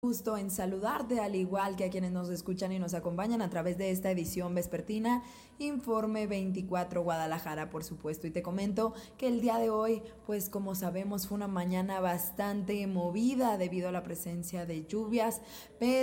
Gusto en saludarte, al igual que a quienes nos escuchan y nos acompañan a través de esta edición vespertina, Informe 24 Guadalajara, por supuesto. Y te comento que el día de hoy, pues como sabemos, fue una mañana bastante movida debido a la presencia de lluvias, pero